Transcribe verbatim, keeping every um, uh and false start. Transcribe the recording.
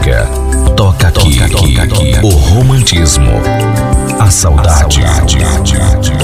toca, toca aqui, toca aqui. O romantismo, a saudade.